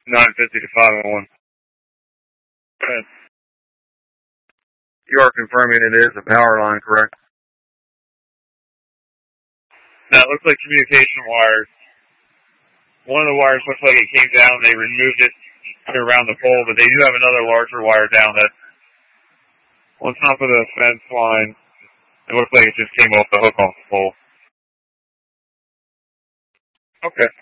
950 to 501. Good. You are confirming it is a power line, correct? Now, it looks like communication wires. One of the wires looks like it came down. They removed it around the pole, but they do have another larger wire down that on top of the fence line. It looks like it just came off the hook off the pole. Okay.